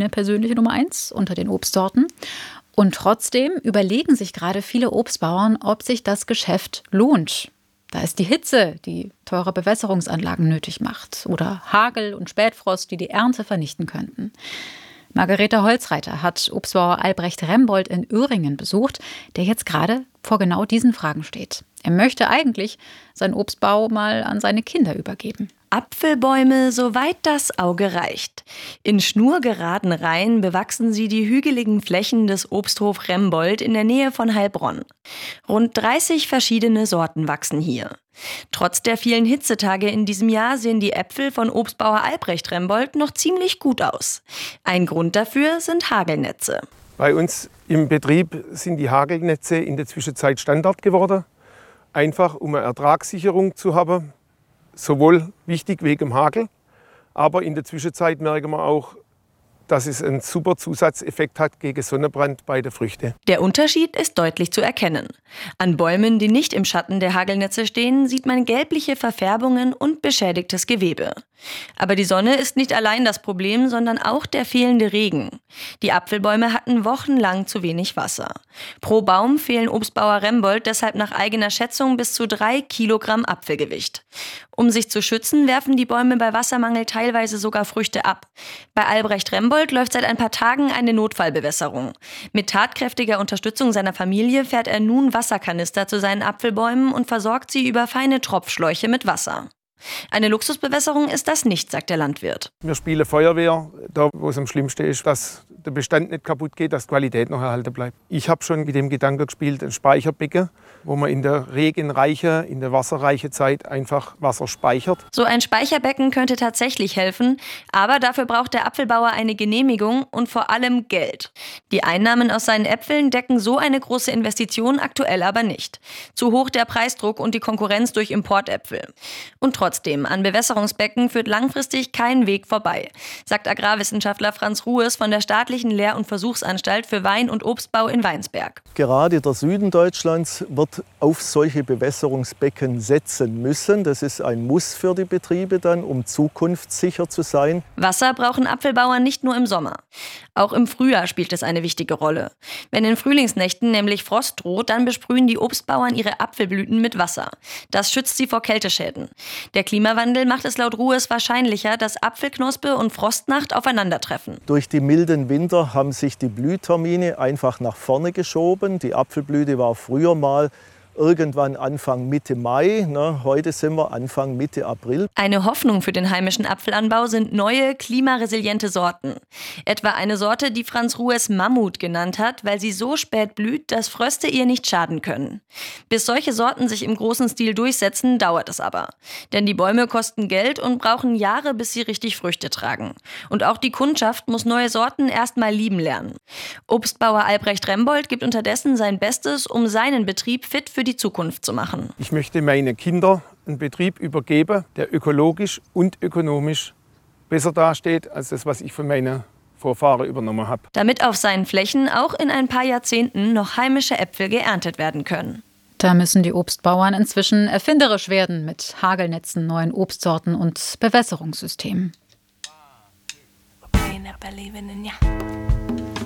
meine persönliche Nummer 1 unter den Obstsorten. Und trotzdem überlegen sich gerade viele Obstbauern, ob sich das Geschäft lohnt. Da ist die Hitze, die teure Bewässerungsanlagen nötig macht. Oder Hagel und Spätfrost, die die Ernte vernichten könnten. Margarete Holzreiter hat Obstbauer Albrecht Rembold in Öhringen besucht, der jetzt gerade vor genau diesen Fragen steht. Er möchte eigentlich seinen Obstbau mal an seine Kinder übergeben. Apfelbäume, soweit das Auge reicht. In schnurgeraden Reihen bewachsen sie die hügeligen Flächen des Obsthof Rembold in der Nähe von Heilbronn. Rund 30 verschiedene Sorten wachsen hier. Trotz der vielen Hitzetage in diesem Jahr sehen die Äpfel von Obstbauer Albrecht Rembold noch ziemlich gut aus. Ein Grund dafür sind Hagelnetze. Bei uns im Betrieb sind die Hagelnetze in der Zwischenzeit Standard geworden. Einfach um eine Ertragssicherung zu haben. Sowohl wichtig wegen dem Hagel, aber in der Zwischenzeit merken wir auch, dass es einen super Zusatzeffekt hat gegen Sonnenbrand bei den Früchten. Der Unterschied ist deutlich zu erkennen. An Bäumen, die nicht im Schatten der Hagelnetze stehen, sieht man gelbliche Verfärbungen und beschädigtes Gewebe. Aber die Sonne ist nicht allein das Problem, sondern auch der fehlende Regen. Die Apfelbäume hatten wochenlang zu wenig Wasser. Pro Baum fehlen Obstbauer Rembold deshalb nach eigener Schätzung bis zu 3 Kilogramm Apfelgewicht. Um sich zu schützen, werfen die Bäume bei Wassermangel teilweise sogar Früchte ab. Bei Albrecht Rembold läuft seit ein paar Tagen eine Notfallbewässerung. Mit tatkräftiger Unterstützung seiner Familie fährt er nun Wasserkanister zu seinen Apfelbäumen und versorgt sie über feine Tropfschläuche mit Wasser. Eine Luxusbewässerung ist das nicht, sagt der Landwirt. Wir spielen Feuerwehr, da wo es am schlimmsten ist, dass der Bestand nicht kaputt geht, dass die Qualität noch erhalten bleibt. Ich habe schon mit dem Gedanken gespielt, ein Speicherbecken, wo man in der regenreichen, in der wasserreichen Zeit einfach Wasser speichert. So ein Speicherbecken könnte tatsächlich helfen, aber dafür braucht der Apfelbauer eine Genehmigung und vor allem Geld. Die Einnahmen aus seinen Äpfeln decken so eine große Investition aktuell aber nicht. Zu hoch der Preisdruck und die Konkurrenz durch Importäpfel. Und trotzdem, an Bewässerungsbecken führt langfristig kein Weg vorbei, sagt Agrarwissenschaftler Franz Ruhes von der Staatlichen Lehr- und Versuchsanstalt für Wein- und Obstbau in Weinsberg. Gerade der Süden Deutschlands wird auf solche Bewässerungsbecken setzen müssen. Das ist ein Muss für die Betriebe dann, um zukunftssicher zu sein. Wasser brauchen Apfelbauern nicht nur im Sommer. Auch im Frühjahr spielt es eine wichtige Rolle. Wenn in Frühlingsnächten nämlich Frost droht, dann besprühen die Obstbauern ihre Apfelblüten mit Wasser. Das schützt sie vor Kälteschäden. Der Klimawandel macht es laut Ruhes wahrscheinlicher, dass Apfelknospe und Frostnacht aufeinandertreffen. Durch die milden Winter haben sich die Blühtermine einfach nach vorne geschoben. Die Apfelblüte war früher mal irgendwann Anfang Mitte Mai. Heute sind wir Anfang Mitte April. Eine Hoffnung für den heimischen Apfelanbau sind neue, klimaresiliente Sorten. Etwa eine Sorte, die Franz Ruhes Mammut genannt hat, weil sie so spät blüht, dass Fröste ihr nicht schaden können. Bis solche Sorten sich im großen Stil durchsetzen, dauert es aber. Denn die Bäume kosten Geld und brauchen Jahre, bis sie richtig Früchte tragen. Und auch die Kundschaft muss neue Sorten erst mal lieben lernen. Obstbauer Albrecht Rembold gibt unterdessen sein Bestes, um seinen Betrieb fit für die Zukunft zu machen. Ich möchte meinen Kindern einen Betrieb übergeben, der ökologisch und ökonomisch besser dasteht als das, was ich von meinen Vorfahren übernommen habe. Damit auf seinen Flächen auch in ein paar Jahrzehnten noch heimische Äpfel geerntet werden können. Da müssen die Obstbauern inzwischen erfinderisch werden mit Hagelnetzen, neuen Obstsorten und Bewässerungssystemen.